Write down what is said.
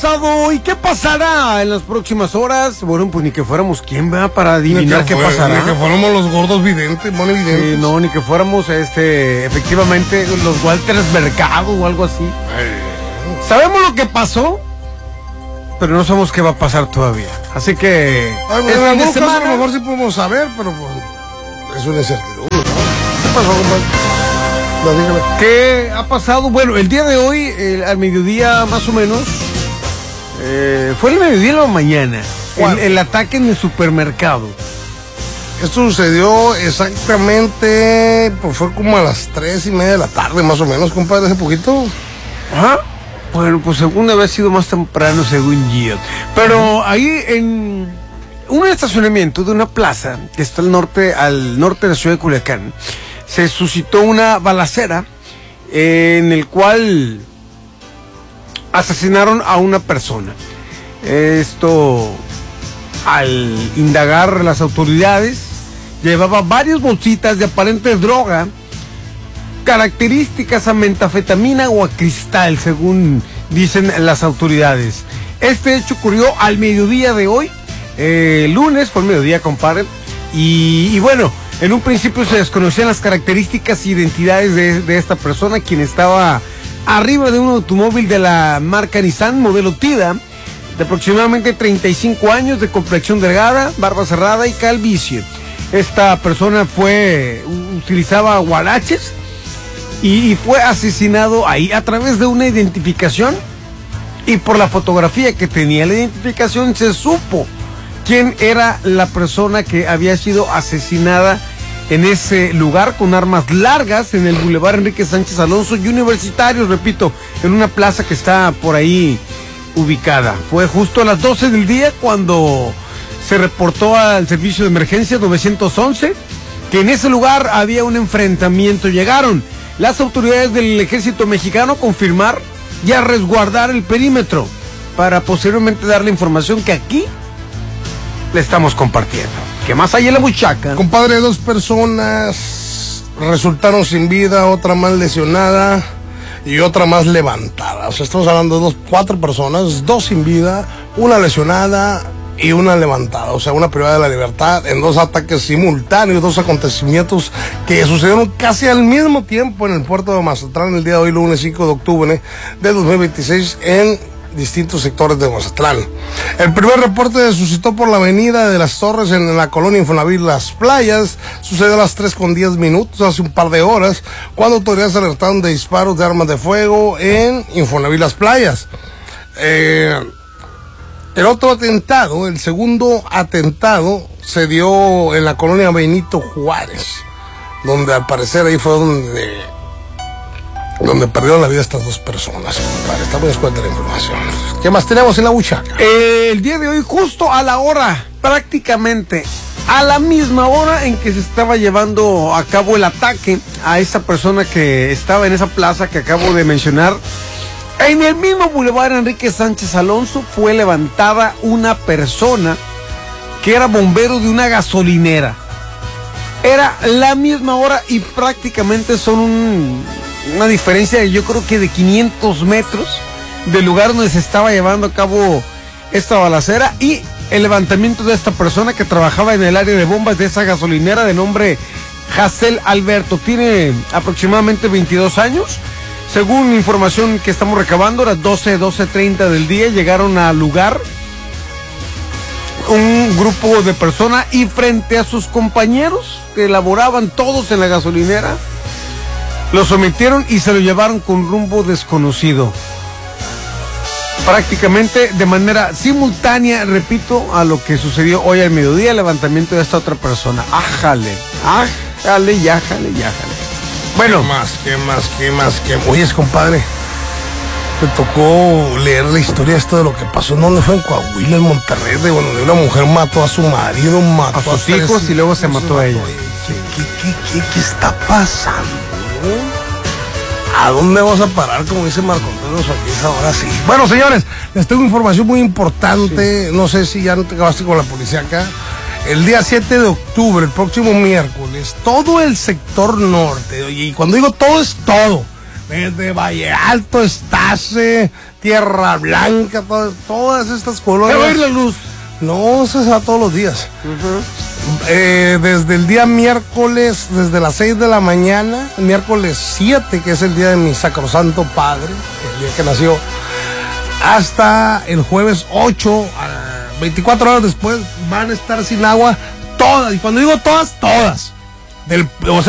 pasado y qué pasará en las próximas horas? Bueno, pues ni que fuéramos quién va para adivinar qué pasará. Ni que fuéramos los gordos videntes, sí, no, ni que fuéramos efectivamente los Walters Mercado o algo así. Sabemos lo que pasó, pero no sabemos qué va a pasar todavía. Así que en algún caso a lo mejor sí podemos saber, pero pues es una incertidumbre, ¿no? ¿Qué pasó, compadre? No, dígame. ¿Qué ha pasado? Bueno, el día de hoy, al mediodía más o menos, fue el mediodía de la mañana, el ataque en el supermercado. Esto sucedió exactamente, pues fue como a las 3:30 de la tarde, más o menos, compadre, hace poquito. Ajá. Bueno, pues según había sido más temprano, según yo. Pero ahí en un estacionamiento de una plaza que está al norte de la ciudad de Culiacán, se suscitó una balacera en el cual asesinaron a una persona. Esto, al indagar las autoridades, llevaba varias bolsitas de aparente droga, características a metanfetamina o a cristal, según dicen las autoridades. Este hecho ocurrió al mediodía de hoy, lunes, fue el mediodía, compadre, y bueno, en un principio se desconocían las características e identidades de esta persona, quien estaba arriba de un automóvil de la marca Nissan, modelo Tida, de aproximadamente 35 años, de complexión delgada, barba cerrada y calvicie. Esta persona utilizaba huaraches y fue asesinado ahí a través de una identificación, y por la fotografía que tenía la identificación se supo quién era la persona que había sido asesinada en ese lugar con armas largas en el Boulevard Enrique Sánchez Alonso y Universitario, repito, en una plaza que está por ahí ubicada. Fue justo a las 12 del día cuando se reportó al servicio de emergencia 911 que en ese lugar había un enfrentamiento. Llegaron las autoridades del ejército mexicano a confirmar y a resguardar el perímetro para posteriormente dar la información que aquí le estamos compartiendo. ¿Qué más hay en la buchaca? Compadre, 2 personas resultaron sin vida, otra más lesionada y otra más levantada. O sea, estamos hablando de 4 personas, 2 sin vida, una lesionada y una levantada. O sea, una privada de la libertad en 2 ataques simultáneos, 2 acontecimientos que sucedieron casi al mismo tiempo en el puerto de Mazatlán el día de hoy, lunes 5 de octubre de 2026, en distintos sectores de Mazatlán. El primer reporte se suscitó por la avenida de las Torres en la colonia Infonavit Las Playas. Sucedió a las 3:10, hace un par de horas, cuando autoridades alertaron de disparos de armas de fuego en Infonavit Las Playas. El otro atentado, el segundo atentado, se dio en la colonia Benito Juárez, donde al parecer ahí fue donde perdieron la vida estas 2 personas, compadre. Estamos descuenta de la información. ¿Qué más tenemos en la buchaca? El día de hoy, justo a la hora, prácticamente a la misma hora en que se estaba llevando a cabo el ataque a esa persona que estaba en esa plaza que acabo de mencionar, en el mismo Boulevard Enrique Sánchez Alonso fue levantada una persona que era bombero de una gasolinera. Era la misma hora y prácticamente son una diferencia, yo creo que de 500 metros del lugar donde se estaba llevando a cabo esta balacera, y el levantamiento de esta persona que trabajaba en el área de bombas de esa gasolinera, de nombre Jacel Alberto. Tiene aproximadamente 22 años. Según información que estamos recabando, a las 12:30 del día llegaron al lugar un grupo de personas y frente a sus compañeros que laboraban todos en la gasolinera, lo sometieron y se lo llevaron con rumbo desconocido. Prácticamente de manera simultánea, repito, a lo que sucedió hoy al mediodía, el levantamiento de esta otra persona. Ájale, y ájale. Bueno. ¿Qué más? Oye, compadre, te tocó leer la historia esto de lo que pasó, ¿dónde fue? En Coahuila, en Monterrey, donde una mujer mató a su marido, mató a sus hijos y luego se mató a ella. ¿Qué está pasando? ¿A dónde vamos a parar? Como dice Marco Antonio Solís, ahora sí. Bueno, señores, les tengo información muy importante. Sí. No sé si ya no te acabaste con la policía acá. El día 7 de octubre, el próximo miércoles, todo el sector norte, y cuando digo todo, es todo. Desde Valle Alto, Estase, Tierra Blanca, todas estas colonias. ¿Se va a ir la luz? No, eso se da todos los días. Desde el día miércoles, desde las 6 de la mañana, miércoles 7, que es el día de mi sacrosanto padre, el día que nació, hasta el jueves 8, 24 horas después, van a estar sin agua todas. Y cuando digo todas, todas. O sea,